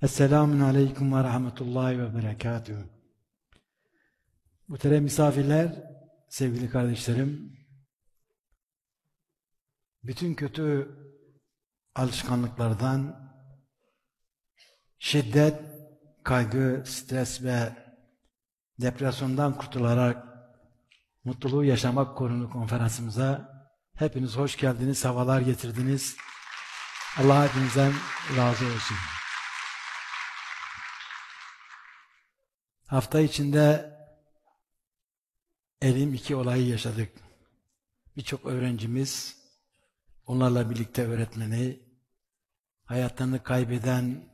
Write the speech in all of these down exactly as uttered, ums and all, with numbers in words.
Esselamun Aleyküm ve Rahmetullahi ve Berekatühü. Muhterem misafirler, sevgili kardeşlerim, bütün kötü alışkanlıklardan, şiddet, kaygı, stres ve depresyondan kurtularak mutluluğu yaşamak konulu konferansımıza hepiniz hoş geldiniz, sefalar getirdiniz. Allah hepinizden razı olsun. Hafta içinde elim iki olayı yaşadık. Birçok öğrencimiz, onlarla birlikte öğretmeni, hayatlarını kaybeden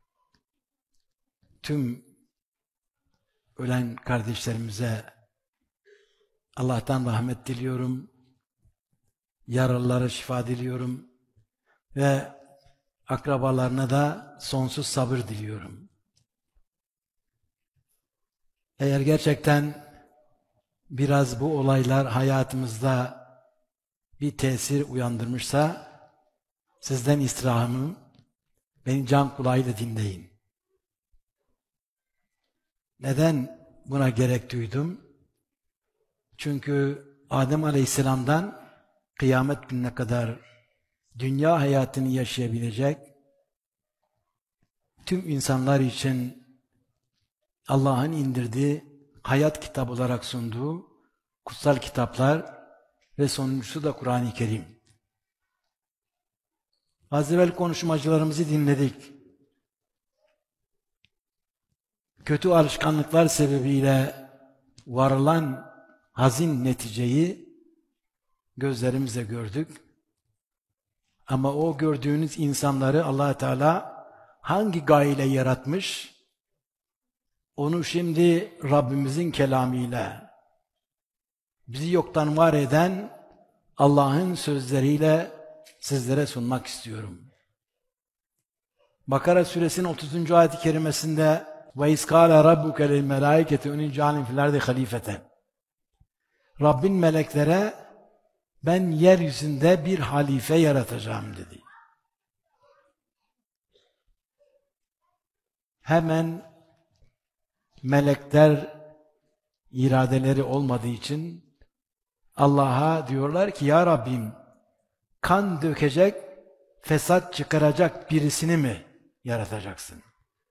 tüm ölen kardeşlerimize Allah'tan rahmet diliyorum, yaralılara şifa diliyorum ve akrabalarına da sonsuz sabır diliyorum. Eğer gerçekten biraz bu olaylar hayatımızda bir tesir uyandırmışsa, sizden istirhamım, beni can kulağıyla dinleyin. Neden buna gerek duydum? Çünkü Adem Aleyhisselam'dan kıyamet gününe kadar dünya hayatını yaşayabilecek tüm insanlar için Allah'ın indirdiği, hayat kitabı olarak sunduğu kutsal kitaplar ve sonuncusu da Kur'an-ı Kerim. Az evvel konuşmacılarımızı dinledik. Kötü alışkanlıklar sebebiyle varılan hazin neticeyi gözlerimizle gördük. Ama o gördüğünüz insanları Allah Teala hangi gayeyle yaratmış? Onu şimdi Rabbimizin kelamıyla, bizi yoktan var eden Allah'ın sözleriyle sizlere sunmak istiyorum. Bakara suresinin otuzuncu ayet-i kerimesinde ve iskâle rabbuke lil melâiketi unî câlin fil ardı halîfeten. Rabbin meleklere ben yeryüzünde bir halife yaratacağım dedi. Hemen melekler iradeleri olmadığı için Allah'a diyorlar ki ya Rabbim kan dökecek, fesat çıkaracak birisini mi yaratacaksın?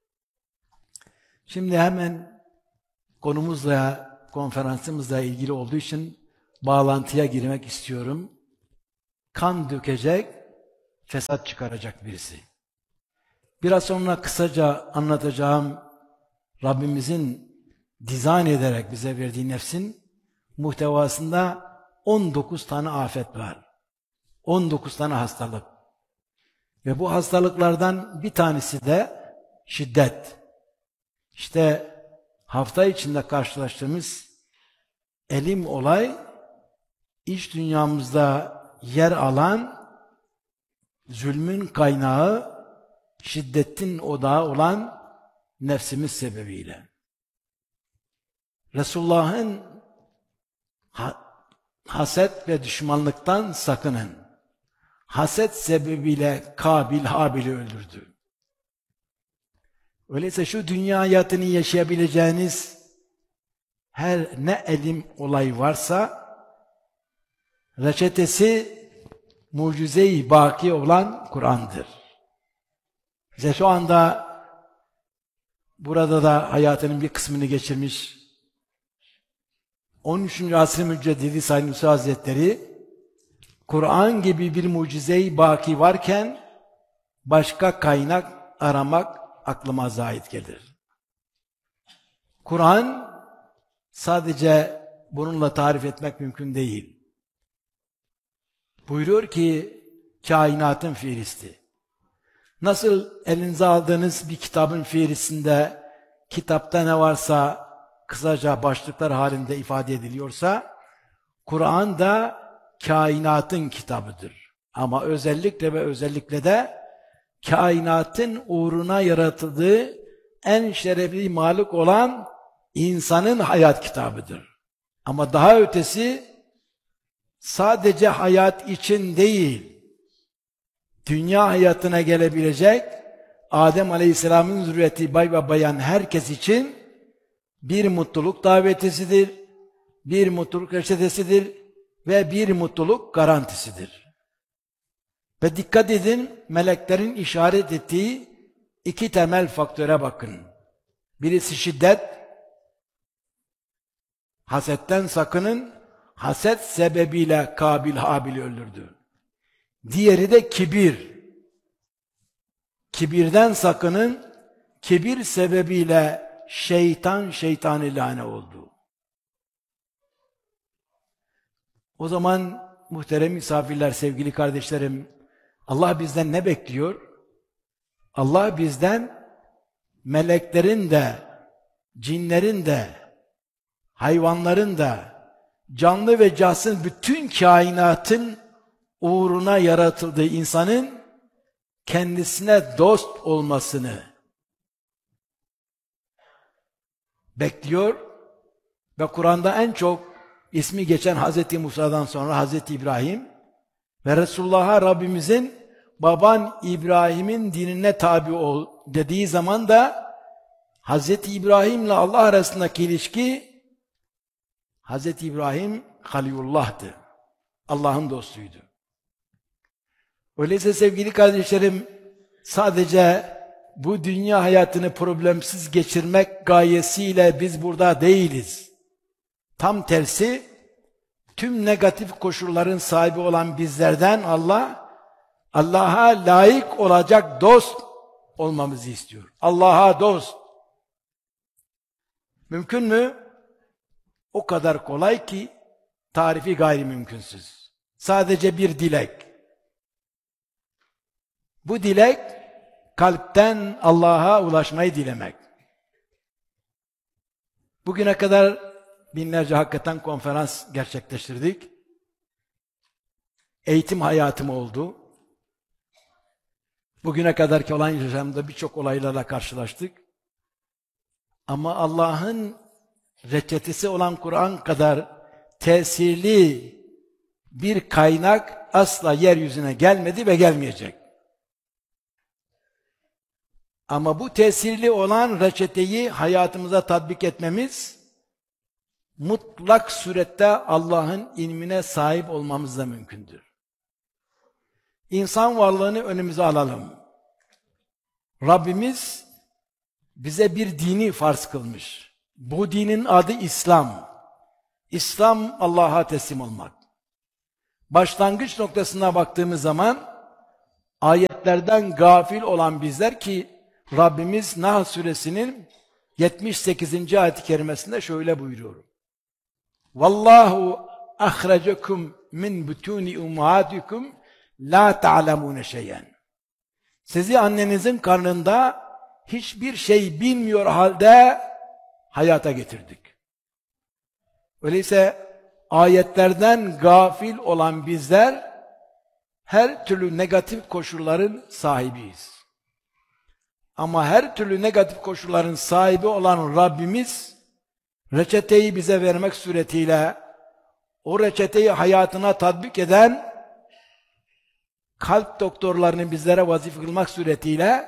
Şimdi hemen konumuzla, konferansımızla ilgili olduğu için bağlantıya girmek istiyorum. Kan dökecek, fesat çıkaracak birisi. Biraz sonra kısaca anlatacağım Rabbimizin dizayn ederek bize verdiği nefsin muhtevasında on dokuz tane afet var. on dokuz tane hastalık. Ve bu hastalıklardan bir tanesi de şiddet. İşte hafta içinde karşılaştığımız elim olay, iç dünyamızda yer alan zulmün kaynağı, şiddetin odağı olan nefsimiz sebebiyle. Resulullah'ın ha haset ve düşmanlıktan sakının. Haset sebebiyle Kabil Habil'i öldürdü. Öyleyse şu dünya hayatını yaşayabileceğiniz her ne elim olay varsa reçetesi mucize-i baki olan Kur'an'dır. Bize şu anda burada da hayatının bir kısmını geçirmiş on üçüncü asr-ı müceddidi Said Nursi Hazretleri Kur'an gibi bir mucize-i baki varken başka kaynak aramak aklıma zahit gelir. Kur'an sadece bununla tarif etmek mümkün değil. Buyuruyor ki kainatın fihristi. Nasıl elinize aldığınız bir kitabın fihristinde kitapta ne varsa kısaca başlıklar halinde ifade ediliyorsa, Kur'an da kainatın kitabıdır. Ama özellikle ve özellikle de kainatın uğruna yaratıldığı en şerefli mahluk olan insanın hayat kitabıdır. Ama daha ötesi sadece hayat için değil, dünya hayatına gelebilecek Adem Aleyhisselam'ın zürriyeti bay ve bayan herkes için bir mutluluk davetisidir, bir mutluluk reçetesidir ve bir mutluluk garantisidir. Ve dikkat edin, meleklerin işaret ettiği iki temel faktöre bakın. Birisi şiddet, hasetten sakının, haset sebebiyle Kabil Habil'i öldürdü. Diğeri de kibir. Kibirden sakının, kibir sebebiyle şeytan şeytan-ı lâne oldu. O zaman muhterem misafirler, sevgili kardeşlerim, Allah bizden ne bekliyor? Allah bizden meleklerin de, cinlerin de, hayvanların da, canlı ve cansız bütün kainatın uğruna yaratıldığı insanın kendisine dost olmasını bekliyor ve Kur'an'da en çok ismi geçen Hazreti Musa'dan sonra Hazreti İbrahim ve Resulullah'a Rabbimizin baban İbrahim'in dinine tabi ol dediği zaman da Hazreti İbrahim'le Allah arasındaki ilişki, Hazreti İbrahim Halilullah'tı. Allah'ın dostuydu. Öyleyse sevgili kardeşlerim, sadece bu dünya hayatını problemsiz geçirmek gayesiyle biz burada değiliz. Tam tersi, tüm negatif koşulların sahibi olan bizlerden Allah, Allah'a layık olacak dost olmamızı istiyor. Allah'a dost. Mümkün mü? O kadar kolay ki tarifi gayrimümkünsüz. Sadece bir dilek. Bu dilek kalpten Allah'a ulaşmayı dilemek. Bugüne kadar binlerce hakikaten konferans gerçekleştirdik. Eğitim hayatım oldu. Bugüne kadarki olan yaşamda birçok olaylarla karşılaştık. Ama Allah'ın reçetesi olan Kur'an kadar tesirli bir kaynak asla yeryüzüne gelmedi ve gelmeyecek. Ama bu tesirli olan reçeteyi hayatımıza tatbik etmemiz, mutlak surette Allah'ın ilmine sahip olmamızla mümkündür. İnsan varlığını önümüze alalım. Rabbimiz bize bir dini farz kılmış. Bu dinin adı İslam. İslam Allah'a teslim olmak. Başlangıç noktasına baktığımız zaman ayetlerden gafil olan bizler ki Rabbimiz Nahl suresinin yetmiş sekizinci ayet-i kerimesinde şöyle buyuruyor. Vallahu ahracakum min butuni ummahatikum la ta'lemune şeyen. Sizi annenizin karnında hiçbir şey bilmiyor halde hayata getirdik. Öyleyse ayetlerden gafil olan bizler her türlü negatif koşulların sahibiyiz. Ama her türlü negatif koşulların sahibi olan Rabbimiz reçeteyi bize vermek suretiyle o reçeteyi hayatına tatbik eden kalp doktorlarını bizlere vazife kılmak suretiyle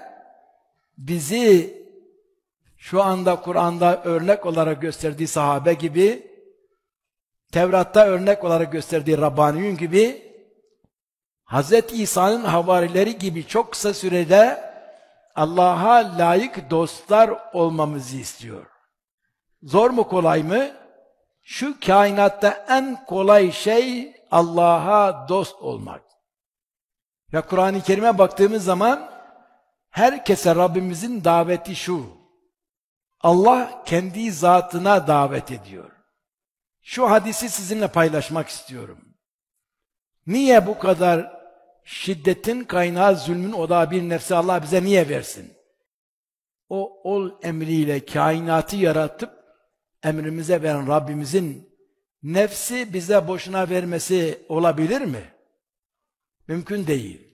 bizi şu anda Kur'an'da örnek olarak gösterdiği sahabe gibi, Tevrat'ta örnek olarak gösterdiği Rabbaniyun gibi, Hazreti İsa'nın havarileri gibi çok kısa sürede Allah'a layık dostlar olmamızı istiyor. Zor mu kolay mı? Şu kainatta en kolay şey Allah'a dost olmak. Ve Kur'an-ı Kerim'e baktığımız zaman herkese Rabbimizin daveti şu. Allah kendi zatına davet ediyor. Şu hadisi sizinle paylaşmak istiyorum. Niye bu kadar şiddetin kaynağı, zulmün odağı bir nefsi Allah bize niye versin? O ol emriyle kainatı yaratıp emrimize veren Rabbimizin nefsi bize boşuna vermesi olabilir mi? Mümkün değil.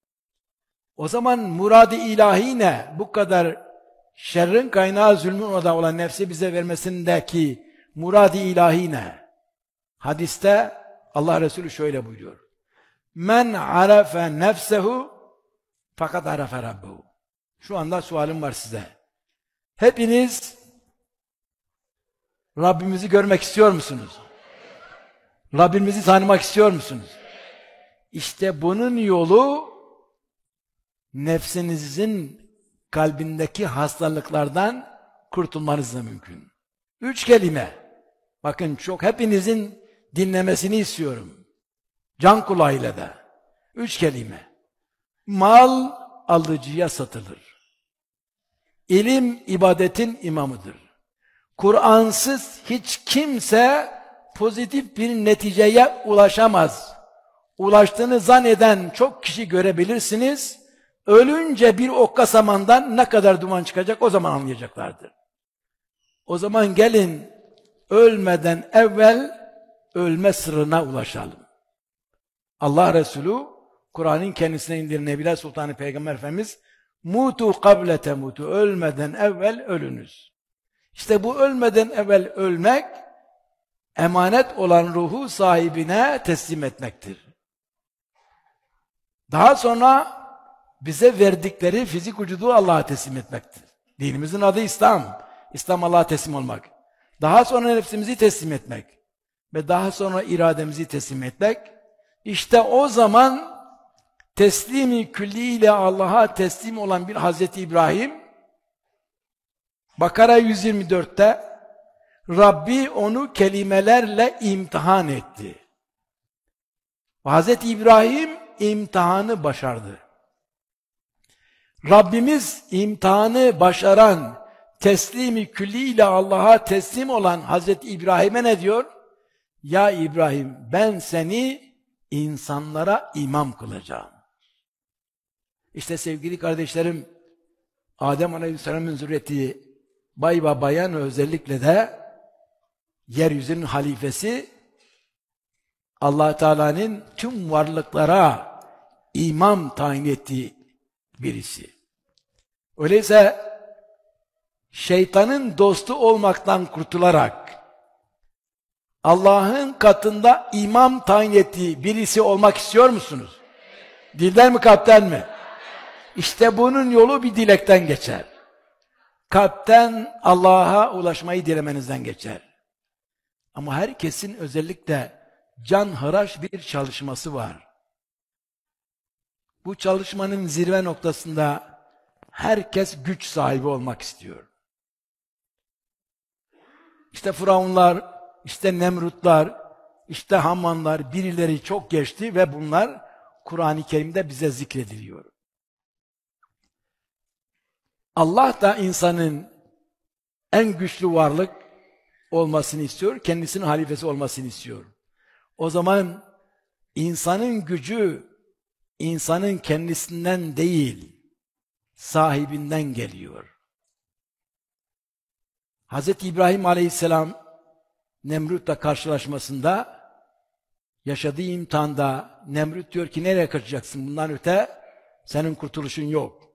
O zaman murad-ı ilahi ne? Bu kadar şerrin kaynağı, zulmün odağı olan nefsi bize vermesindeki murad-ı ilahi ne? Hadiste Allah Resulü şöyle buyuruyor. Men arafe nefsehu fakat arafe rabbehu. Şu anda sualim var size. Hepiniz Rabbimizi görmek istiyor musunuz? Rabbimizi tanımak istiyor musunuz? İşte bunun yolu nefsinizin kalbindeki hastalıklardan kurtulmanızla mümkün. Üç kelime. Bakın çok hepinizin dinlemesini istiyorum. Can kulağıyla da. Üç kelime. Mal alıcıya satılır. İlim ibadetin imamıdır. Kur'ansız hiç kimse pozitif bir neticeye ulaşamaz. Ulaştığını zanneden çok kişi görebilirsiniz. Ölünce bir okka samandan ne kadar duman çıkacak o zaman anlayacaklardır. O zaman gelin ölmeden evvel ölme sırrına ulaşalım. Allah Resulü Kur'an'ın kendisine indiren Nebiler Sultanı Peygamber Efendimiz mutu kable temutu, ölmeden evvel ölünüz. İşte bu ölmeden evvel ölmek emanet olan ruhu sahibine teslim etmektir. Daha sonra bize verdikleri fizik vücudu Allah'a teslim etmektir. Dinimizin adı İslam. İslam Allah'a teslim olmak. Daha sonra nefsimizi teslim etmek. Ve daha sonra irademizi teslim etmek. İşte o zaman teslimi külliyle Allah'a teslim olan bir Hazreti İbrahim, Bakara yüz yirmi dörtte Rabbi onu kelimelerle imtihan etti. Hazreti İbrahim imtihanı başardı. Rabbimiz imtihanı başaran, teslimi külliyle Allah'a teslim olan Hazreti İbrahim'e ne diyor? Ya İbrahim, ben seni insanlara imam kılacağım. İşte sevgili kardeşlerim, Adem Aleyhisselam'ın zürriyeti bay ve bayan özellikle de yeryüzünün halifesi Allah Teala'nın tüm varlıklara imam tayin ettiği birisi. Öyleyse şeytanın dostu olmaktan kurtularak Allah'ın katında imam tayin ettiği birisi olmak istiyor musunuz? Dilden mi kalpten mi? İşte bunun yolu bir dilekten geçer. Kalpten Allah'a ulaşmayı dilemenizden geçer. Ama herkesin özellikle canhıraş bir çalışması var. Bu çalışmanın zirve noktasında herkes güç sahibi olmak istiyor. İşte Firavunlar, işte Nemrutlar, işte Hamanlar, birileri çok geçti ve bunlar Kur'an-ı Kerim'de bize zikrediliyor. Allah da insanın en güçlü varlık olmasını istiyor, kendisinin halifesi olmasını istiyor. O zaman insanın gücü, insanın kendisinden değil, sahibinden geliyor. Hazreti İbrahim Aleyhisselam, Nemrut'la karşılaşmasında, yaşadığı imtihanda, Nemrut diyor ki nereye kaçacaksın? Bundan öte senin kurtuluşun yok.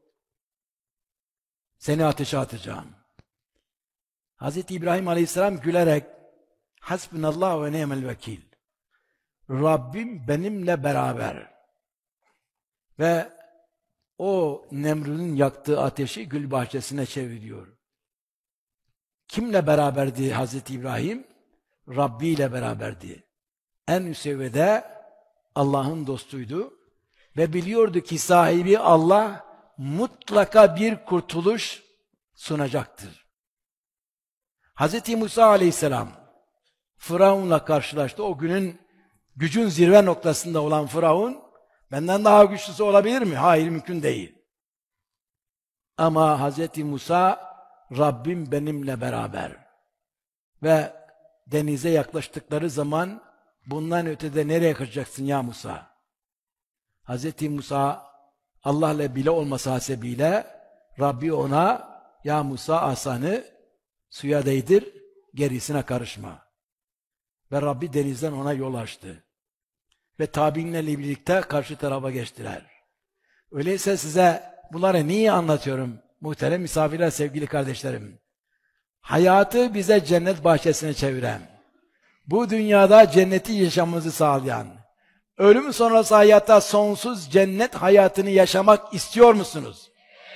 Seni ateşe atacağım. Hazreti İbrahim Aleyhisselam gülerek Hasbunallah ve ni'mel vekil. Rabbim benimle beraber. Ve o Nemrut'un yaktığı ateşi gül bahçesine çeviriyor. Kimle beraberdi Hazreti İbrahim? Rabbi ile beraberdi. En üst seviyede Allah'ın dostuydu ve biliyordu ki sahibi Allah mutlaka bir kurtuluş sunacaktır. Hazreti Musa Aleyhisselam Firavun'la karşılaştı. O günün gücün zirve noktasında olan Firavun benden daha güçlüsü olabilir mi? Hayır, mümkün değil. Ama Hazreti Musa Rabbim benimle beraber ve denize yaklaştıkları zaman bundan ötede nereye kaçacaksın ya Musa? Hazreti Musa Allah'la bile olması hasebiyle Rabbi ona ya Musa asanı suya değdir, gerisine karışma. Ve Rabbi denizden ona yol açtı. Ve tabiinlerle birlikte karşı tarafa geçtiler. Öyleyse size bunları niye anlatıyorum? Muhterem misafirler, sevgili kardeşlerim. Hayatı bize cennet bahçesine çeviren, bu dünyada cenneti yaşamamızı sağlayan, ölüm sonrası hayatta sonsuz cennet hayatını yaşamak istiyor musunuz?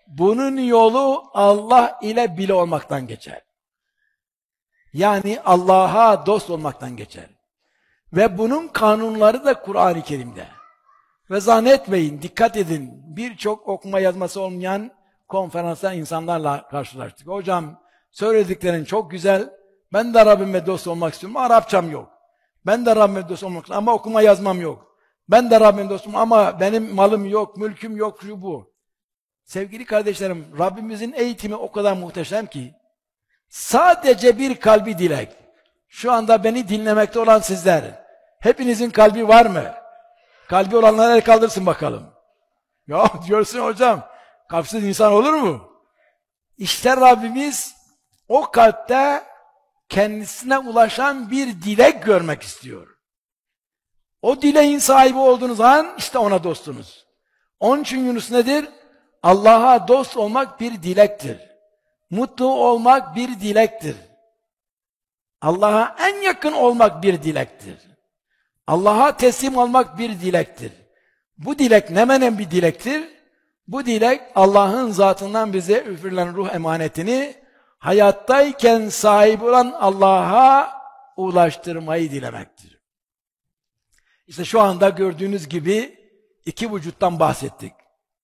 bunun yolu Allah ile bir olmaktan geçer. Yani Allah'a dost olmaktan geçer. Ve bunun kanunları da Kur'an-ı Kerim'de. Ve zannetmeyin, dikkat edin, birçok okuma yazması olmayan konferansta insanlarla karşılaştık. Hocam söylediklerin çok güzel, ben de Rabbime dost olmak istiyorum, Arapçam yok. Ben de Rabbime dost olmak istiyorum ama okuma yazmam yok. Ben de Rabbime dostum ama benim malım yok, mülküm yok, şu bu. Sevgili kardeşlerim, Rabbimizin eğitimi o kadar muhteşem ki, sadece bir kalbi dilek. Şu anda beni dinlemekte olan sizler, hepinizin kalbi var mı? Kalbi olanlar el kaldırsın bakalım. Ya diyorsun hocam, kalpsiz insan olur mu? İşte Rabbimiz o kalpte kendisine ulaşan bir dilek görmek istiyor. O dileğin sahibi olduğunuz an işte ona dostunuz. Onun için Yunus nedir? Allah'a dost olmak bir dilektir. Mutlu olmak bir dilektir. Allah'a en yakın olmak bir dilektir. Allah'a teslim olmak bir dilektir. Bu dilek ne menen bir dilektir? Bu dilek Allah'ın zatından bize üfürülen ruh emanetini hayattayken sahibi olan Allah'a ulaştırmayı dilemektir. İşte şu anda gördüğünüz gibi iki vücuttan bahsettik.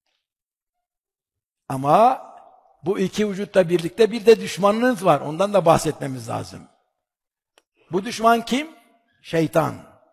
Ama bu iki vücutla birlikte bir de düşmanınız var. Ondan da bahsetmemiz lazım. Bu düşman kim? Şeytan.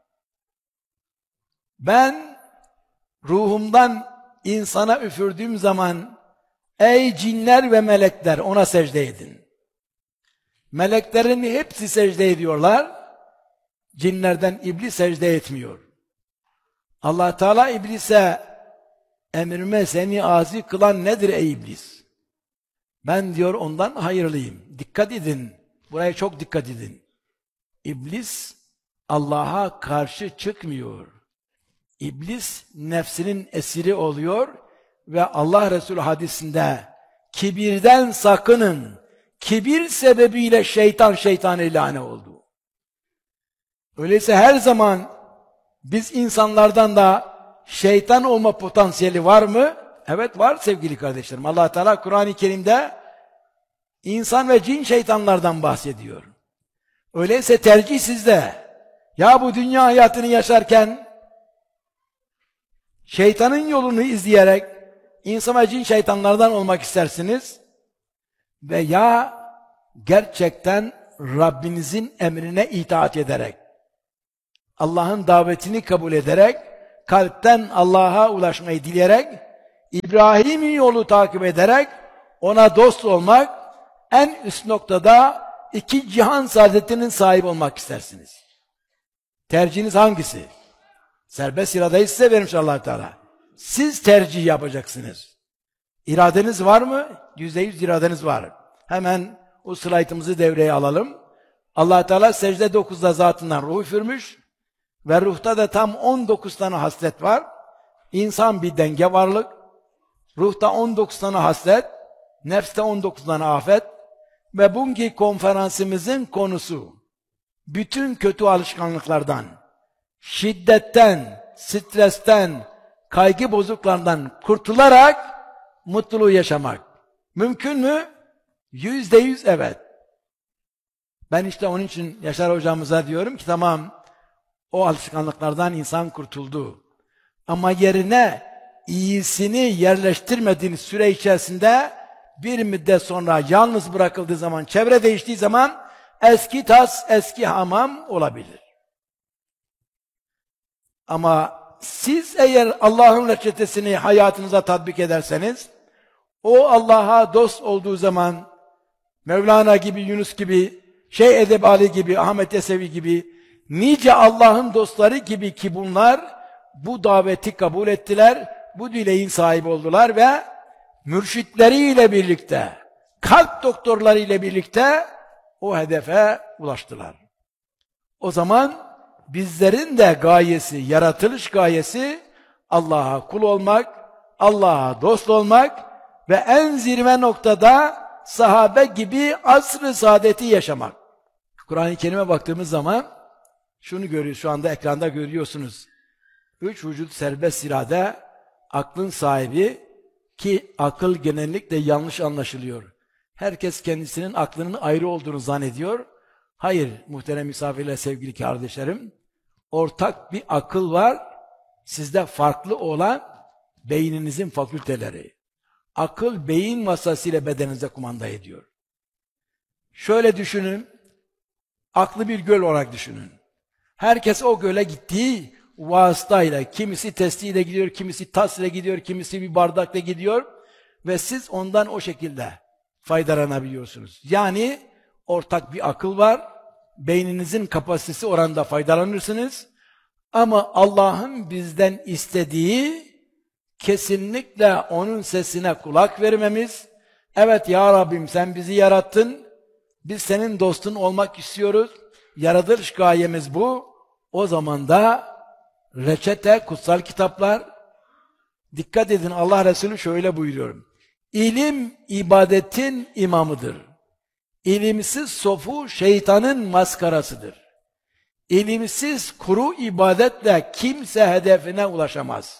Ben ruhumdan insana üfürdüğüm zaman ey cinler ve melekler ona secde edin. Meleklerin hepsi secde ediyorlar. Cinlerden iblis secde etmiyor. Allah Teala iblise emrime seni azi kılan nedir ey iblis? Ben diyor ondan hayırlıyım. Dikkat edin. Buraya çok dikkat edin. İblis Allah'a karşı çıkmıyor. İblis nefsinin esiri oluyor ve Allah Resulü hadisinde kibirden sakının. Kibir sebebiyle şeytan şeytan ilane oldu. Öyleyse her zaman biz insanlardan da şeytan olma potansiyeli var mı? Evet var sevgili kardeşlerim. Allah Teala Kur'an-ı Kerim'de insan ve cin şeytanlardan bahsediyor. Öyleyse tercih sizde. Ya bu dünya hayatını yaşarken şeytanın yolunu izleyerek insan ve cin şeytanlardan olmak istersiniz ve ya gerçekten Rabbinizin emrine itaat ederek Allah'ın davetini kabul ederek kalpten Allah'a ulaşmayı dileyerek İbrahim'in yolu takip ederek ona dost olmak en üst noktada iki cihan saadetinin sahibi olmak istersiniz. Tercihiniz hangisi? Serbest iradeyi size vermiş Allah Teala. Siz tercih yapacaksınız. İradeniz var mı? Yüzde yüz iradeniz var. Hemen o slaytımızı devreye alalım. Allah Teala secde dokuzda zatından ruh üfürmüş ve ruhta da tam on dokuz tane haslet var. İnsan bir denge varlık. Ruhta on dokuz tane haslet, nefste on dokuz tane afet ve bugünkü konferansımızın konusu bütün kötü alışkanlıklardan, şiddetten, stresten, kaygı bozuklarından kurtularak mutluluğu yaşamak. Mümkün mü? Yüzde yüz evet. Ben işte onun için Yaşar hocamıza diyorum ki tamam, o alışkanlıklardan insan kurtuldu. Ama yerine iyisini yerleştirmediğiniz süre içerisinde bir müddet sonra yalnız bırakıldığı zaman, çevre değiştiği zaman eski tas, eski hamam olabilir. Ama siz eğer Allah'ın reçetesini hayatınıza tatbik ederseniz, o Allah'a dost olduğu zaman Mevlana gibi, Yunus gibi, Şeyh Edebali gibi, Ahmet Yesevi gibi, nice Allah'ın dostları gibi ki bunlar bu daveti kabul ettiler, bu dileğin sahibi oldular ve mürşitleriyle birlikte, kalp doktorlarıyla birlikte o hedefe ulaştılar. O zaman bizlerin de gayesi, yaratılış gayesi Allah'a kul olmak, Allah'a dost olmak ve en zirve noktada sahabe gibi asr-ı saadeti yaşamak. Kur'an-ı Kerim'e baktığımız zaman şunu görüyoruz, şu anda ekranda görüyorsunuz. Üç vücut serbest irade, aklın sahibi Ki akıl genellikle yanlış anlaşılıyor. Herkes kendisinin aklının ayrı olduğunu zannediyor. Hayır muhterem misafirler, sevgili kardeşlerim. Ortak bir akıl var. Sizde farklı olan beyninizin fakülteleri. Akıl beyin masasıyla bedeninize kumanda ediyor. Şöyle düşünün. Aklı bir göl olarak düşünün. Herkes o göle gittiği vasıtayla, kimisi testiyle gidiyor, kimisi tasla gidiyor, kimisi bir bardakla gidiyor ve siz ondan o şekilde faydalanabiliyorsunuz. Yani ortak bir akıl var, beyninizin kapasitesi oranında faydalanırsınız ama Allah'ın bizden istediği kesinlikle onun sesine kulak vermemiz. Evet ya Rabbim, sen bizi yarattın, biz senin dostun olmak istiyoruz, yaratılış gayemiz bu. O zaman da reçete, kutsal kitaplar, dikkat edin, Allah Resulü şöyle buyuruyor. İlim ibadetin imamıdır. İlimsiz sofu şeytanın maskarasıdır. İlimsiz kuru ibadetle kimse hedefine ulaşamaz.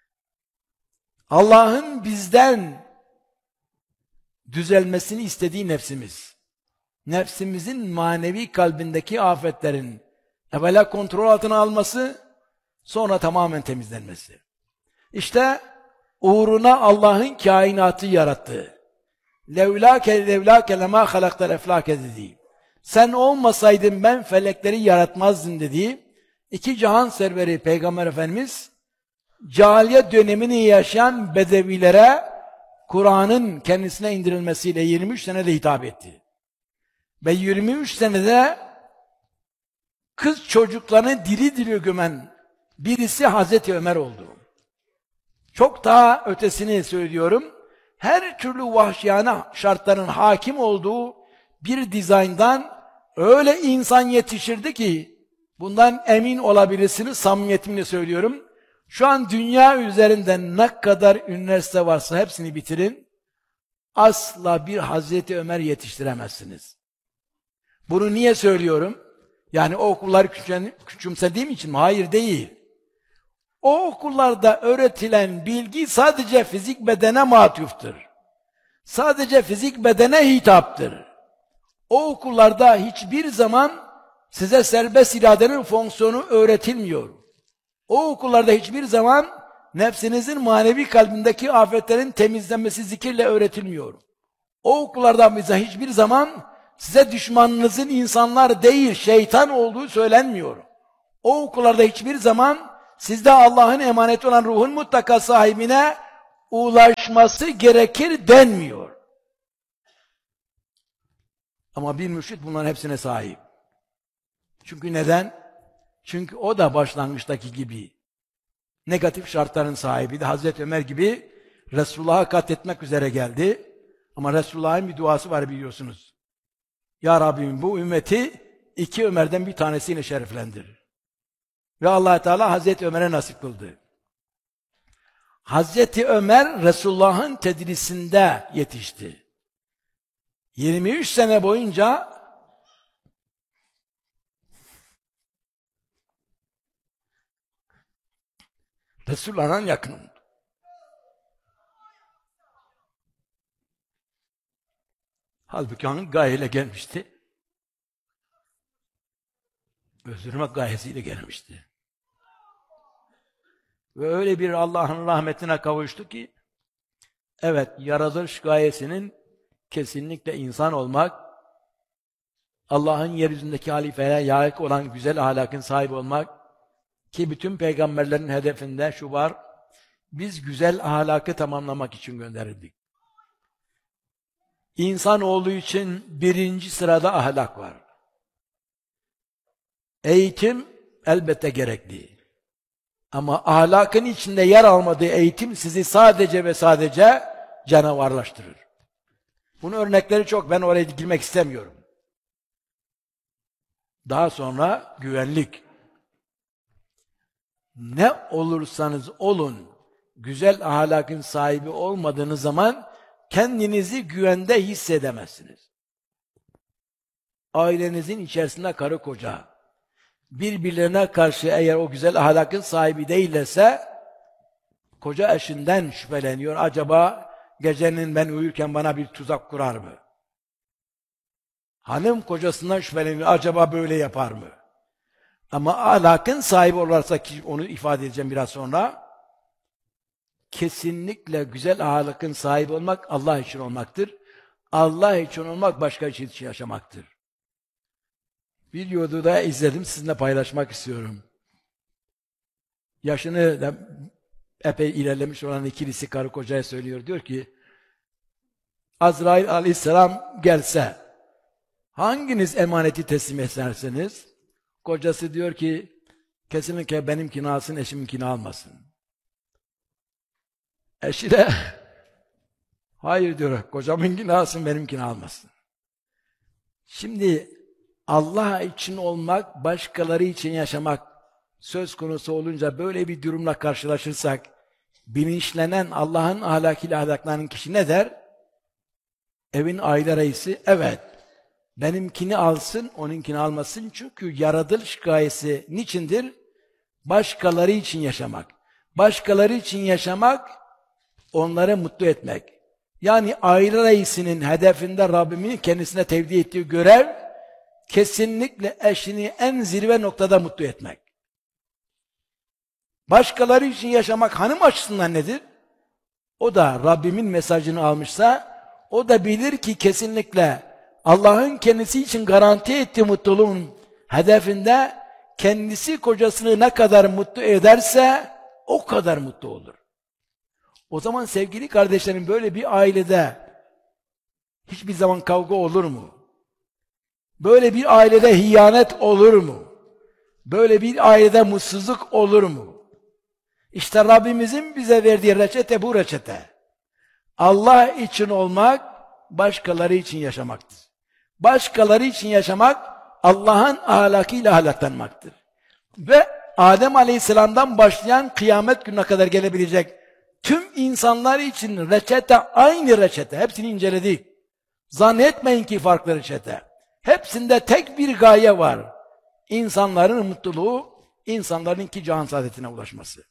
Allah'ın bizden düzelmesini istediği nefsimiz. Nefsimizin manevi kalbindeki afetlerin evvela kontrol altına alması, sonra tamamen temizlenmesi. İşte uğruna Allah'ın kainatı yarattı. Levlâke levlâke lemâ halaktel eflâke dediği. Sen olmasaydın ben felekleri yaratmazdım dediği iki cihan serveri Peygamber Efendimiz cahiliye dönemini yaşayan bedevilere Kur'an'ın kendisine indirilmesiyle yirmi üç senede hitap etti. Ve yirmi üç senede kız çocuklarını diri diri gömen birisi Hazreti Ömer oldu. Çok daha ötesini söylüyorum. Her türlü vahşiyane şartların hakim olduğu bir dizayndan öyle insan yetişirdi ki, bundan emin olabilirsiniz, samimiyetimle söylüyorum. Şu an dünya üzerinde ne kadar üniversite varsa hepsini bitirin. Asla bir Hazreti Ömer yetiştiremezsiniz. Bunu niye söylüyorum? Yani o okulları küçümsediğim için mi? Hayır, değil. O okullarda öğretilen bilgi sadece fizik bedene matuftur. Sadece fizik bedene hitaptır. O okullarda hiçbir zaman size serbest iradenin fonksiyonu öğretilmiyor. O okullarda hiçbir zaman nefsinizin manevi kalbindeki afetlerin temizlenmesi zikirle öğretilmiyor. O okullarda bize hiçbir zaman size düşmanınızın insanlar değil, şeytan olduğu söylenmiyor. O okullarda hiçbir zaman sizde Allah'ın emaneti olan ruhun mutlaka sahibine ulaşması gerekir denmiyor. Ama bir mürşit bunların hepsine sahip. Çünkü neden? Çünkü o da başlangıçtaki gibi negatif şartların sahibiydi. Hazreti Ömer gibi Resulullah'ı katletmek üzere geldi. Ama Resulullah'ın bir duası var biliyorsunuz. Ya Rabbim, bu ümmeti iki Ömer'den bir tanesiyle şereflendir. Ve Allah Teala Hazreti Ömer'e nasip kıldı. Hazreti Ömer Resulullah'ın tedrisinde yetişti. yirmi üç sene boyunca Resulullah'ın yakınım. Halbuki hangi gayeyle gelmişti? Öldürmek gayesiyle gelmişti. Ve öyle bir Allah'ın rahmetine kavuştu ki, evet, yaratılış gayesinin kesinlikle insan olmak, Allah'ın yeryüzündeki halifelere layık olan güzel ahlakın sahibi olmak, ki bütün peygamberlerin hedefinde şu var, biz güzel ahlakı tamamlamak için gönderildik. İnsan olduğu için birinci sırada ahlak var. Eğitim elbette gerekli. Ama ahlakın içinde yer almadığı eğitim sizi sadece ve sadece canavarlaştırır. Bunun örnekleri çok, ben oraya girmek istemiyorum. Daha sonra güvenlik. Ne olursanız olun, güzel ahlakın sahibi olmadığınız zaman kendinizi güvende hissedemezsiniz. Ailenizin içerisinde karı koca birbirlerine karşı eğer o güzel ahlakın sahibi değillerse Koca eşinden şüpheleniyor. Acaba gecenin ben uyurken bana bir tuzak kurar mı? Hanım kocasından şüpheleniyor. Acaba böyle yapar mı? Ama ahlakın sahibi olursa, ki onu ifade edeceğim biraz sonra, kesinlikle güzel ahlakın sahibi olmak Allah için olmaktır. Allah için olmak başka için yaşamaktır. Videoda da izledim, sizinle paylaşmak istiyorum. Yaşını da epey ilerlemiş olan ikilisi karı kocaya söylüyor. Diyor ki, Azrail aleyhisselam gelse, hanginiz emaneti teslim ederseniz? Kocası diyor ki, kesinlikle benimkini alsın, eşiminkini almasın. Eşi de, hayır diyor, kocamınkini alsın, benimkini almasın. Şimdi Allah için olmak, başkaları için yaşamak söz konusu olunca, böyle bir durumla karşılaşırsak, bilinçlenen Allah'ın ahlakıyla ahlaklanan kişi ne der? Evin aile reisi, evet, benimkini alsın, onunkini almasın. Çünkü yaratılış gayesi niçindir? Başkaları için yaşamak. Başkaları için yaşamak, onları mutlu etmek. Yani aile reisinin hedefinde Rabbimin kendisine tevdi ettiği görev, kesinlikle eşini en zirve noktada mutlu etmek. Başkaları için yaşamak hanım açısından nedir? O da Rabbimin mesajını almışsa, o da bilir ki kesinlikle Allah'ın kendisi için garanti ettiği mutluluğun hedefinde kendisi kocasını ne kadar mutlu ederse o kadar mutlu olur. O zaman sevgili kardeşlerim, böyle bir ailede hiçbir zaman kavga olur mu? Böyle bir ailede hiyanet olur mu? Böyle bir ailede mutsuzluk olur mu? İşte Rabbimizin bize verdiği reçete bu reçete. Allah için olmak, başkaları için yaşamaktır. Başkaları için yaşamak, Allah'ın ahlakıyla ahlaklanmaktır. Ve Adem Aleyhisselam'dan başlayan kıyamet gününe kadar gelebilecek tüm insanlar için reçete aynı reçete. Hepsini inceledik. Zannetmeyin ki farklı reçete. Hepsinde tek bir gaye var. İnsanların mutluluğu, insanların ki can saadetine ulaşması.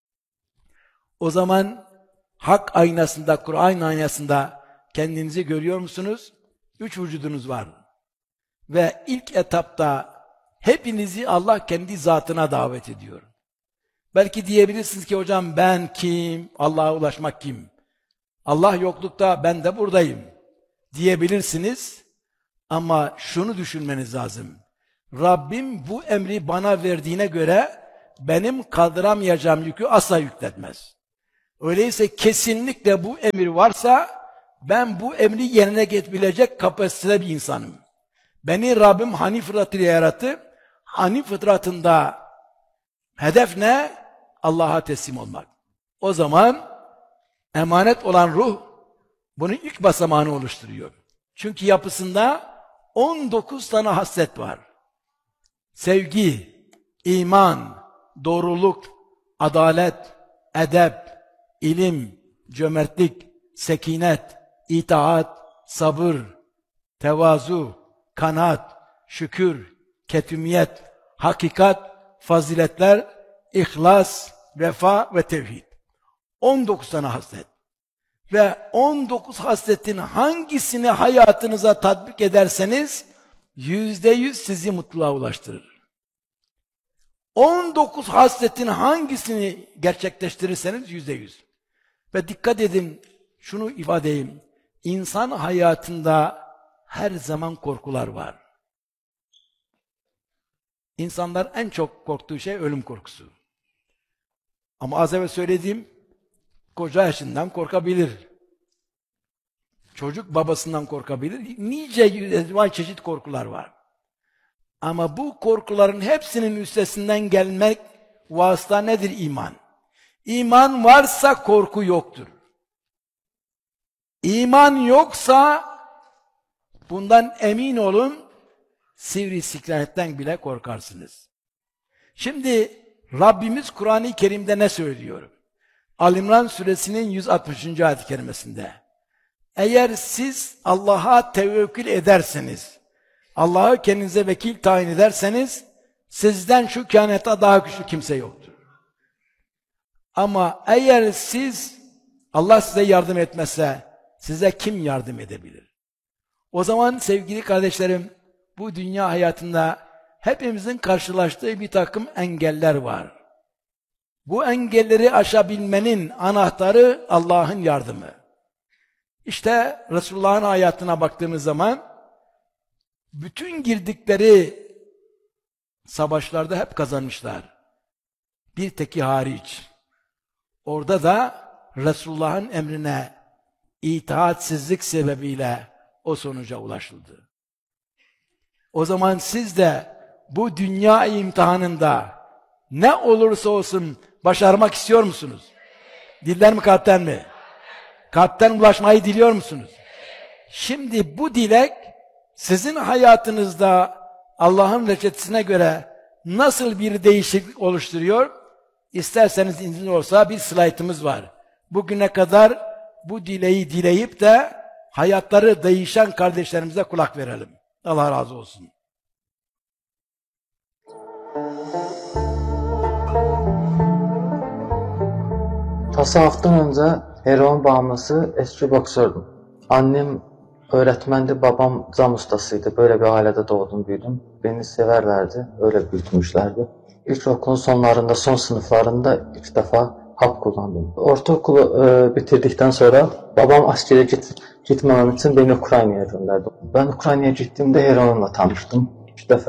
O zaman hak aynasında, Kur'an aynasında kendinizi görüyor musunuz? Üç vücudunuz var. Ve ilk etapta hepinizi Allah kendi zatına davet ediyor. Belki diyebilirsiniz ki hocam ben kim? Allah'a ulaşmak kim? Allah yoklukta, ben de buradayım diyebilirsiniz. Ama şunu düşünmeniz lazım. Rabbim bu emri bana verdiğine göre benim kaldıramayacağım yükü asla yükletmez. Öyleyse kesinlikle bu emir varsa ben bu emri yerine getirebilecek kapasitede bir insanım. Beni Rabbim Hanif fıtratıyla yarattı. Hanif fıtratında hedef ne? Allah'a teslim olmak. O zaman emanet olan ruh bunun ilk basamağını oluşturuyor. Çünkü yapısında on dokuz tane haslet var. Sevgi, iman, doğruluk, adalet, edep, ilim, cömertlik, sekinet, itaat, sabır, tevazu, kanaat, şükür, ketumiyet, hakikat, faziletler, ihlas, vefa ve tevhid. on dokuz tane haslet. Ve on dokuz hasletin hangisini hayatınıza tatbik ederseniz yüzde yüz sizi mutluluğa ulaştırır. on dokuz hasletin hangisini gerçekleştirirseniz yüzde yüz. Ve dikkat edin, şunu ifade edeyim. İnsan hayatında her zaman korkular var. İnsanlar en çok korktuğu şey ölüm korkusu. Ama az evvel söylediğim, koca eşinden korkabilir. Çocuk babasından korkabilir. Nice çeşit korkular var. Ama bu korkuların hepsinin üstesinden gelmek vasıta nedir? İman. İman varsa korku yoktur. İman yoksa bundan emin olun, sivrisinetten bile korkarsınız. Şimdi Rabbimiz Kur'an-ı Kerim'de ne söylüyor? Ali-İmran suresinin yüz altmışıncı ayet-i kerimesinde. Eğer siz Allah'a tevekkül ederseniz, Allah'ı kendinize vekil tayin ederseniz, sizden şu kainatta daha güçlü kimse yoktur. Ama eğer siz, Allah size yardım etmezse, size kim yardım edebilir? O zaman sevgili kardeşlerim, bu dünya hayatında hepimizin karşılaştığı bir takım engeller var. Bu engelleri aşabilmenin anahtarı Allah'ın yardımı. İşte Resulullah'ın hayatına baktığımız zaman, bütün girdikleri savaşlarda hep kazanmışlar. Bir teki hariç. Orada da Resulullah'ın emrine itaatsizlik sebebiyle o sonuca ulaşıldı. O zaman siz de bu dünya imtihanında ne olursa olsun başarmak istiyor musunuz? Dilden mi, kalpten mi? Kalpten ulaşmayı diliyor musunuz? Şimdi bu dilek sizin hayatınızda Allah'ın reçetesine göre nasıl bir değişiklik oluşturuyor? İsterseniz izin olsa bir slaytımız var. Bugüne kadar bu dileği dileyip de hayatları değişen kardeşlerimize kulak verelim. Allah razı olsun. Tasavvufdan önce heroin bağımlısı eski boksördüm. Annem öğretmendi, babam cam ustasıydı. Böyle bir ailede doğdum, büyüdüm. Beni severlerdi, öyle büyütmüşlerdi. İlkokulun sonlarında, son sınıflarında ilk defa hap kullandım. Ortaokulu e, bitirdikten sonra babam askere git, gitmemem için beni Ukrayna'ya gönderdi. Ben Ukrayna'ya gittiğimde heroinle tanıştım. İlk defa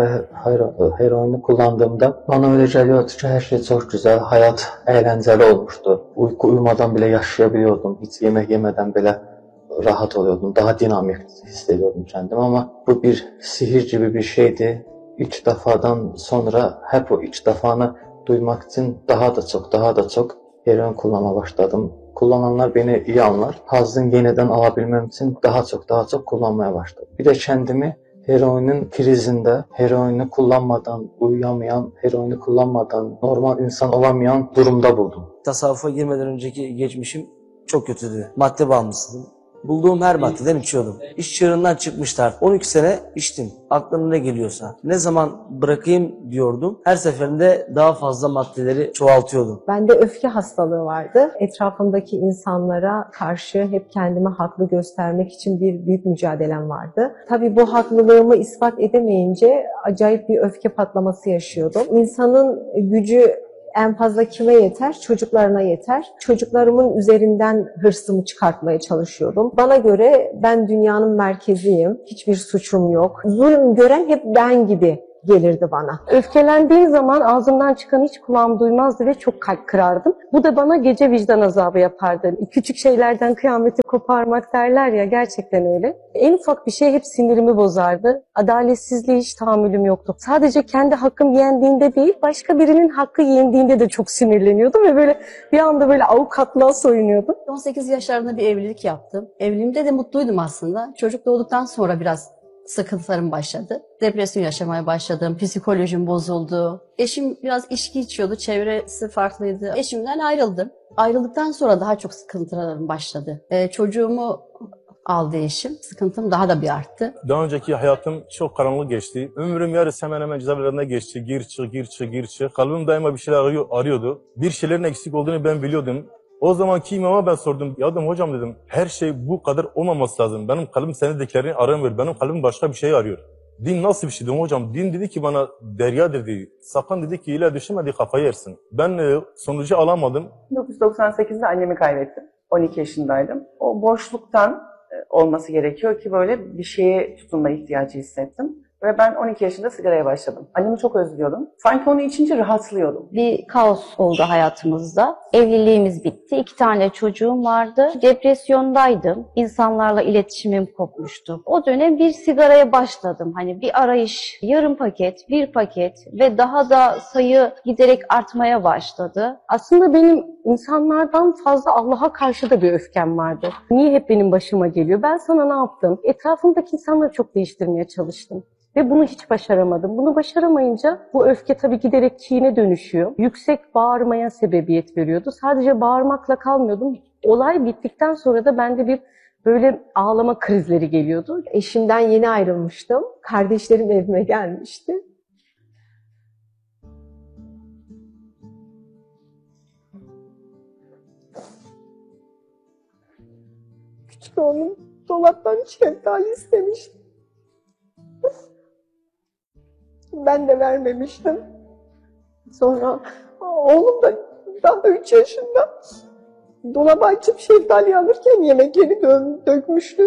heroini kullandığımda bana öyle geliyordu ki her şey çok güzel, hayat eğlenceli olmuştu. Uyku uyumadan bile yaşayabiliyordum, hiç yemek yemeden bile rahat oluyordum, daha dinamik hissediyordum kendimi ama bu bir sihir gibi bir şeydi. İlk defadan sonra hep o ilk defanı duymak için daha da çok, daha da çok heroin kullanmaya başladım. Kullananlar beni iyi anlar. Hazzını yeniden alabilmem için daha çok, daha çok kullanmaya başladım. Bir de kendimi heroinin krizinde, heroini kullanmadan uyuyamayan, heroini kullanmadan normal insan olamayan durumda buldum. Tasavvufa girmeden önceki geçmişim çok kötüydü. Madde bağımlısıydım. Bulduğum her maddeden içiyordum. İş çığırından çıkmışlar. on iki sene içtim. Aklına ne geliyorsa. Ne zaman bırakayım diyordum. Her seferinde daha fazla maddeleri çoğaltıyordum. Bende öfke hastalığı vardı. Etrafımdaki insanlara karşı hep kendimi haklı göstermek için bir büyük mücadelem vardı. Tabii bu haklılığımı ispat edemeyince acayip bir öfke patlaması yaşıyordum. İnsanın gücü en fazla kime yeter? Çocuklarına yeter. Çocuklarımın üzerinden hırsımı çıkartmaya çalışıyordum. Bana göre ben dünyanın merkeziyim. Hiçbir suçum yok. Zulüm gören hep ben gibi gelirdi bana. Öfkelendiğim zaman ağzımdan çıkan hiç kulağım duymazdı ve çok kalp kırardım. Bu da bana gece vicdan azabı yapardı. Küçük şeylerden kıyameti koparmak derler ya, gerçekten öyle. En ufak bir şey hep sinirimi bozardı. Adaletsizliğe hiç tahammülüm yoktu. Sadece kendi hakkım yendiğinde değil, başka birinin hakkı yendiğinde de çok sinirleniyordum ve böyle bir anda böyle avukatlığa soyunuyordum. on sekiz yaşlarında bir evlilik yaptım. Evliliğimde de mutluydum aslında. Çocuk doğduktan sonra biraz sıkıntılarım başladı. Depresyon yaşamaya başladım. Psikolojim bozuldu. Eşim biraz içki içiyordu. Çevresi farklıydı. Eşimden ayrıldım. Ayrıldıktan sonra daha çok sıkıntılarım başladı. Ee, çocuğumu aldı eşim. Sıkıntım daha da bir arttı. Daha önceki hayatım çok karanlık geçti. Ömrüm yarısı hemen hemen cezaevlerinde geçti. Gir çık, gir çık, gir çık. Kalbim daima bir şeyler arıyor, arıyordu. Bir şeylerin eksik olduğunu ben biliyordum. O zamanki imama ben sordum. Ya dedim, hocam dedim, her şey bu kadar olmaması lazım. Benim kalbim senin dediklerini aramıyor. Benim kalbim başka bir şey arıyor. Din nasıl bir şey dedim hocam. Din dedi ki bana derya dedi. Sakın dedi ki ile düşünmedi, kafayı yersin. Ben e, sonucu alamadım. bin dokuz yüz doksan sekizde annemi kaybettim. on iki yaşındaydım. O boşluktan e, olması gerekiyor ki böyle bir şeye tutunma ihtiyacı hissettim. Ve ben on iki yaşında sigaraya başladım. Annemi çok özlüyordum. Sanki onu içince rahatlıyordum. Bir kaos oldu hayatımızda. Evliliğimiz bitti. İki tane çocuğum vardı. Depresyondaydım. İnsanlarla iletişimim kopmuştu. O dönem bir sigaraya başladım. Hani bir arayış, yarım paket, bir paket ve daha da sayı giderek artmaya başladı. Aslında benim insanlardan fazla Allah'a karşı da bir öfkem vardı. Niye hep benim başıma geliyor? Ben sana ne yaptım? Etrafımdaki insanları çok değiştirmeye çalıştım. Ve bunu hiç başaramadım. Bunu başaramayınca bu öfke tabii giderek kine dönüşüyor. Yüksek bağırmaya sebebiyet veriyordu. Sadece bağırmakla kalmıyordum. Olay bittikten sonra da bende bir böyle ağlama krizleri geliyordu. Eşimden yeni ayrılmıştım. Kardeşlerim evime gelmişti. küçük oğlum dolaptan şeftali istemişti. Ben de vermemiştim. Sonra oğlum da daha üç yaşında dolabı açıp şeftali alırken yemekleri dö- dökmüştü.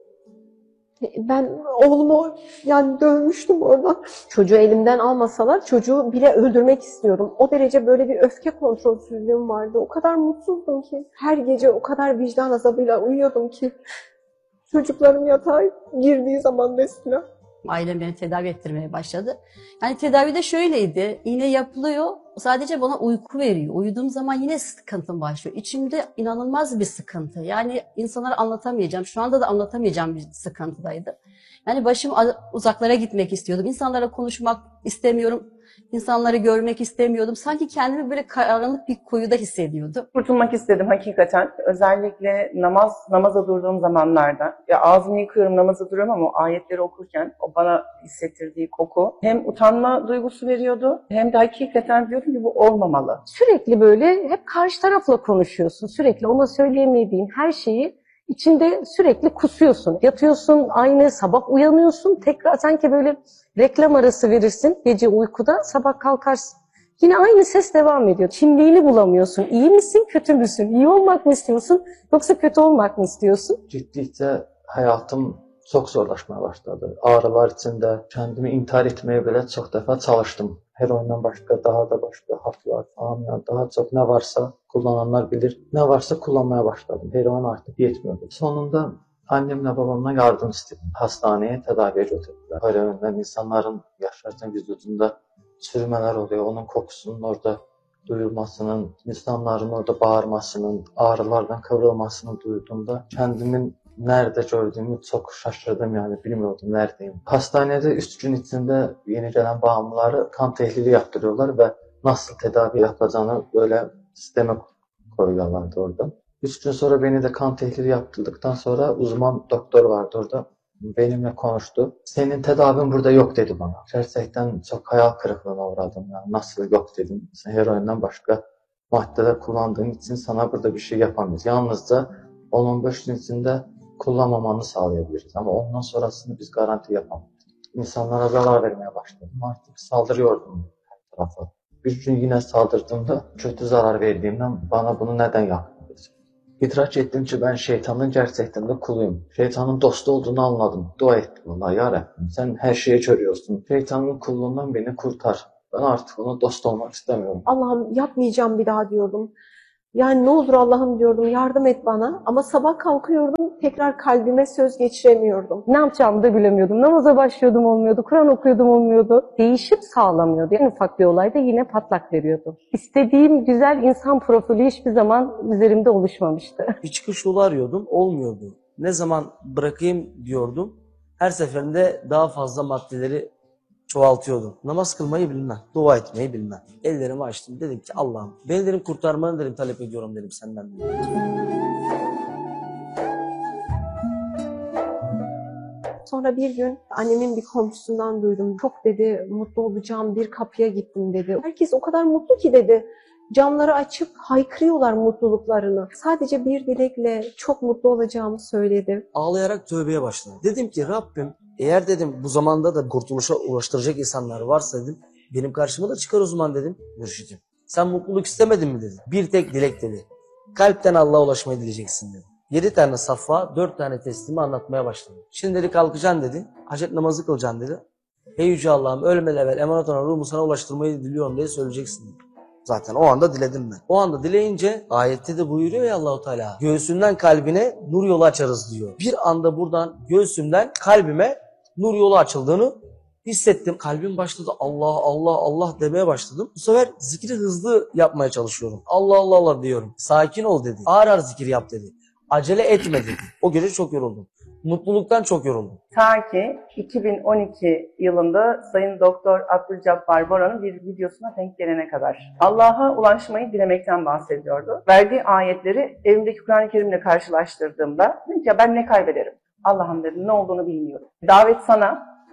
Ben oğlumu yani dövmüştüm oradan. Çocuğu elimden almasalar çocuğu bile öldürmek istiyorum. O derece böyle bir öfke kontrolsüzlüğüm vardı. O kadar mutsuzdum ki. Her gece o kadar vicdan azabıyla uyuyordum ki. Çocuklarım yatağa girdiği zaman mesela. Ailem beni tedavi ettirmeye başladı. Yani tedavide şöyleydi, iğne yapılıyor, sadece bana uyku veriyor. Uyuduğum zaman yine sıkıntım başlıyor. İçimde inanılmaz bir sıkıntı. Yani insanlara anlatamayacağım, şu anda da anlatamayacağım bir sıkıntıdaydı. Yani başım uzaklara gitmek istiyordum. İnsanlarla konuşmak istemiyorum, insanları görmek istemiyordum. Sanki kendimi böyle karanlık bir kuyuda hissediyordum. Kurtulmak istedim hakikaten. Özellikle namaz namaza durduğum zamanlarda. Ya ağzımı yıkıyorum, namaza duruyorum ama o ayetleri okurken o bana hissettirdiği koku hem utanma duygusu veriyordu hem de hakikaten diyordum ki bu olmamalı. Sürekli böyle hep karşı tarafla konuşuyorsun. Sürekli ona söyleyemediğin her şeyi içinde sürekli kusuyorsun. Yatıyorsun aynı, sabah uyanıyorsun. Tekrar sanki böyle reklam arası verirsin gece uykuda, sabah kalkarsın. Yine aynı ses devam ediyor. Kimliğini bulamıyorsun. İyi misin, kötü müsün? İyi olmak mı istiyorsun yoksa kötü olmak mı istiyorsun? Getdikcə həyatım çox zorlaşmaya başladı. Ağrılar içində kendimi intihar etməyə belə çox dəfə çalışdım. Heroindən başqa daha da başqa haplar falan, yani daha çox nə varsa kullananlar bilir. Nə varsa kullanmaya başladım. Heroin artıq yetmiyordu. Sonunda annemle babamdan yardım istedim. Hastaneye tedaviye götürdüler. Heroindən insanların yaşarken vücudunda çürümeler oluyor. Onun kokusunun orada duyulmasının, insanların orada bağırmasının, ağrılardan kıvrılmasını duyduğumda kendimin nerede gördüğümü çok şaşırdım, yani bilmiyordum neredeyim. Hastanede üç gün içinde yeni gelen bağımlıları kan tehlili yaptırıyorlar ve nasıl tedavi yapacağını böyle sisteme koyuyorlardı orada. Üç gün sonra beni de kan tehlili yaptırdıktan sonra uzman doktor vardı orada. Benimle konuştu. Senin tedavin burada yok dedi bana. Gerçekten çok hayal kırıklığına uğradım. Yani nasıl yok dedim. Sen heroinden başka maddeler kullandığın için sana burada bir şey yapamayız. Yalnızca on on beş gün içinde kullanmamanı sağlayabiliriz. Ama ondan sonrasını biz garanti yapamayız. İnsanlara zarar vermeye başladım. Artık saldırıyordum her tarafa. Bir gün yine saldırdığımda kötü zarar verdiğimden bana bunu neden yaptın? İdrak ettim ki ben şeytanın gerçekten de kuluyum. Şeytanın dostu olduğunu anladım. Dua ettim ona, ya Rabbim sen her şeyi görüyorsun. Şeytanın kulluğundan beni kurtar. Ben artık ona dost olmak istemiyorum. Allah'ım yapmayacağım bir daha diyordum. Yani ne olur Allah'ım diyordum, yardım et bana. Ama sabah kalkıyordum, tekrar kalbime söz geçiremiyordum. Ne yapacağımı da bilemiyordum. Namaza başlıyordum olmuyordu, Kur'an okuyordum olmuyordu. Değişim sağlamıyordu. En ufak bir olayda yine patlak veriyordu. İstediğim güzel insan profili hiçbir zaman üzerimde oluşmamıştı. Bir çıkış yolu arıyordum, olmuyordu. Ne zaman bırakayım diyordum. Her seferinde daha fazla maddeleri çoğaltıyordum. Namaz kılmayı bilmem, dua etmeyi bilmem. Ellerimi açtım, dedim ki Allah'ım beni dedim kurtarmanı dedim talep ediyorum dedim senden. Dedim. Sonra bir gün annemin bir komşusundan duydum. Çok dedi mutlu olacağım, bir kapıya gittim dedi. Herkes o kadar mutlu ki dedi. Camları açıp haykırıyorlar mutluluklarını. Sadece bir dilekle çok mutlu olacağımı söyledi. Ağlayarak tövbeye başladım. Dedim ki Rabbim eğer dedim bu zamanda da kurtuluşa ulaştıracak insanlar varsa dedim benim karşıma da çıkar o zaman dedim mürşidim. Sen mutluluk istemedin mi dedi. Bir tek dilek dedi. Kalpten Allah'a ulaşmayı dileyeceksin dedi. Yedi tane safa, dört tane teslimi anlatmaya başladı. Şimdi dedi kalkacaksın dedi. Hacet namazı kılacaksın dedi. Ey Yüce Allah'ım ölmeden evvel emanet olan ruhumu sana ulaştırmayı diliyorum diye söyleyeceksin dedi. Zaten o anda diledim ben. O anda dileyince ayette de buyuruyor ya Allahu Teala. Göğsünden kalbine nur yolu açarız diyor. Bir anda buradan göğsümden kalbime nur yolu açıldığını hissettim. Kalbim başladı Allah Allah Allah demeye başladım. Bu sefer zikri hızlı yapmaya çalışıyorum. Allah Allah Allah diyorum. Sakin ol dedi. Ağır ağır zikir yap dedi. Acele etme dedi. O gece çok yoruldum. Mutluluktan çok yoruldum. Ta ki iki bin on iki yılında Sayın Doktor Abdülcabbar Boran'ın bir videosuna denk gelene kadar. Allah'a ulaşmayı dilemekten bahsediyordu. Verdiği ayetleri evimdeki Kur'an-ı Kerim'le karşılaştırdığımda dedim ki ya ben ne kaybederim? Allah'ım dedim ne olduğunu bilmiyorum. Davet sana,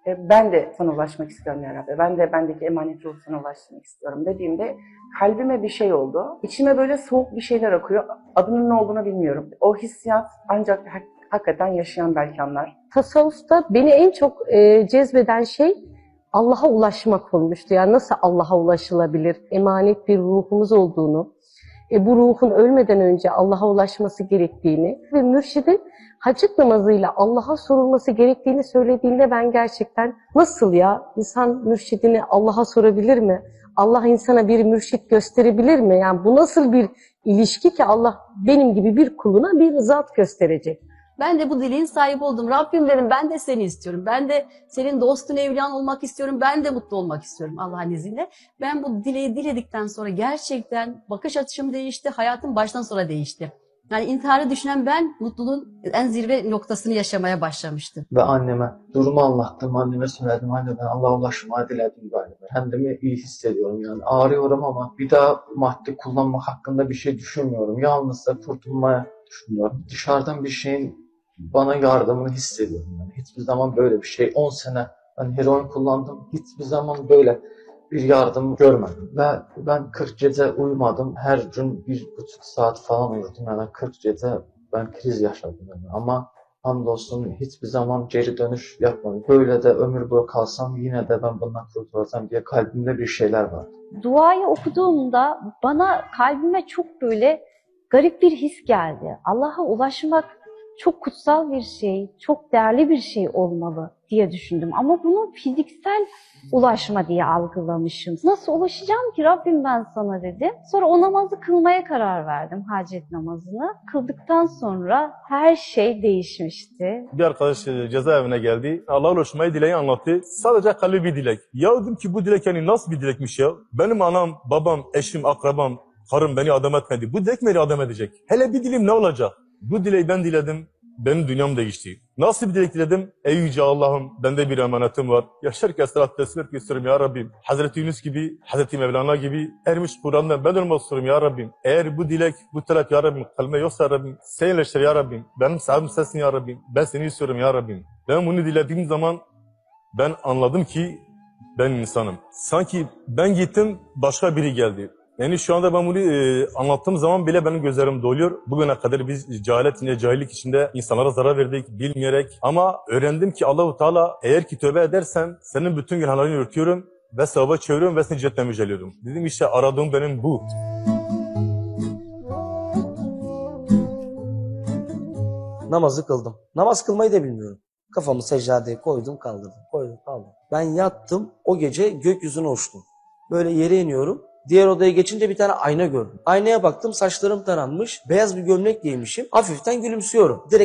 E, ben de sana ulaşmak istiyorum ya Rabbi. Ben de bendeki emanet ruhu sana ulaştırmak istiyorum dediğimde kalbime bir şey oldu. İçime böyle soğuk bir şeyler akıyor. Adının ne olduğunu bilmiyorum. O hissiyat ancak hak- hakikaten yaşayan belki anlar. Tasavvufta beni en çok e, cezbeden şey Allah'a ulaşmak olmuştu. Yani nasıl Allah'a ulaşılabilir? Emanet bir ruhumuz olduğunu, e, bu ruhun ölmeden önce Allah'a ulaşması gerektiğini ve mürşidin hacet namazıyla Allah'a sorulması gerektiğini söylediğinde ben gerçekten nasıl ya? İnsan mürşidini Allah'a sorabilir mi? Allah insana bir mürşit gösterebilir mi? Yani bu nasıl bir ilişki ki Allah benim gibi bir kuluna bir zat gösterecek? Ben de bu dileğin sahibi oldum. Rabbim dedim, ben de seni istiyorum. Ben de senin dostun, evliyan olmak istiyorum. Ben de mutlu olmak istiyorum Allah'ın izniyle. Ben bu dileği diledikten sonra gerçekten bakış açım değişti. Hayatım baştan sona değişti. Yani intiharı düşünen ben mutluluğun en zirve noktasını yaşamaya başlamıştım. Ve anneme durumu anlattım. Anneme söyledim. Anne ben Allah'a ulaşmayı diledim galiba. Kendimi iyi hissediyorum yani. Ağrıyorum ama bir daha madde kullanmak hakkında bir şey düşünmüyorum. Yalnızca kurtulmaya düşünüyorum. Dışarıdan bir şeyin bana yardımını hissediyorum. Yani hiçbir zaman böyle bir şey. on sene ben heroin kullandım. Hiçbir zaman böyle bir yardım görmedim. Ve ben kırk gece uyumadım. Her gün bir buçuk saat falan uyudum. Yani kırk gece ben kriz yaşadım. Yani. Ama hamdolsun hiçbir zaman geri dönüş yapmadım. Böyle de ömür boyu kalsam yine de ben bundan kurtulacağım diye kalbimde bir şeyler vardı. Duayı okuduğumda bana kalbime çok böyle garip bir his geldi. Allah'a ulaşmak çok kutsal bir şey, çok değerli bir şey olmalı diye düşündüm. Ama bunu fiziksel ulaşma diye algılamışım. Nasıl ulaşacağım ki Rabbim ben sana dedim. Sonra o namazı kılmaya karar verdim, hacet namazını. Kıldıktan sonra her şey değişmişti. Bir arkadaş e, cezaevine geldi. Allah'a ulaşmayı dileği anlattı. Sadece kalbi bir dilek. Ya dedim ki bu dilek yani nasıl bir dilekmiş ya? Benim anam, babam, eşim, akrabam, karım beni adam etmedi. Bu dilek beni adam edecek. Hele bir dilim ne olacak? Bu dileği ben diledim. Benim dünyam değişti. Nasıl bir dilek diledim? Ey yüce Allah'ım, bende bir emanetim var. Yaşarken salat tesbih gösteriyorum ya Rabbim. Hazreti Yunus gibi, Hazreti Mevlana gibi ermiş Kur'an'dan ben olmak istiyorum ya Rabbim. Eğer bu dilek, bu talep ya Rabbim, kalbime yoksa ya Rabbim, seninle işte ya Rabbim. Benim sahibim sensin ya Rabbim. Ben seni istiyorum ya Rabbim. Ben bunu dilediğim zaman ben anladım ki ben insanım. Sanki ben gittim, başka biri geldi. Yani şu anda ben bunu e, anlattığım zaman bile benim gözlerim doluyor. Bugüne kadar biz cehalet içinde, cahillik içinde insanlara zarar verdik bilmeyerek. Ama öğrendim ki Allahu Teala eğer ki tövbe edersen senin bütün günahlarını örtüyorum ve sevaba çeviriyorum ve seni cennetle müjdeliyorum. Dedim işte aradığım benim bu. Namazı kıldım. Namaz kılmayı da bilmiyorum. Kafamı secdadeye koydum kaldırdım. Koydum kaldırdım. Ben yattım. O gece gökyüzüne uçtum. Böyle yere iniyorum. Diğer odaya geçince bir tane ayna gördüm. Aynaya baktım, saçlarım taranmış. Beyaz bir gömlek giymişim. Hafiften gülümsüyorum. Direkt